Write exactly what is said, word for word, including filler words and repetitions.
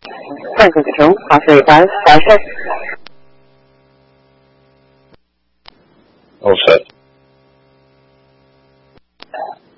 Franklin Control, five three eight five, five check. All set.